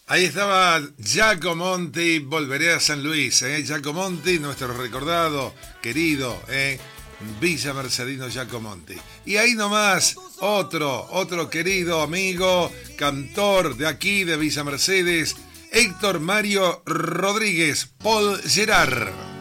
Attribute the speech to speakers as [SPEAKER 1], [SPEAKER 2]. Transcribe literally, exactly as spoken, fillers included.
[SPEAKER 1] Ahí estaba Giacomonti, volveré a San Luis, ¿eh? Giacomonti, nuestro recordado, querido, ¿eh? Villa Mercedino Giacomonti. Y ahí nomás, otro, otro querido amigo, cantor de aquí, de Villa Mercedes, Héctor Mario Rodríguez, Paul Gerard.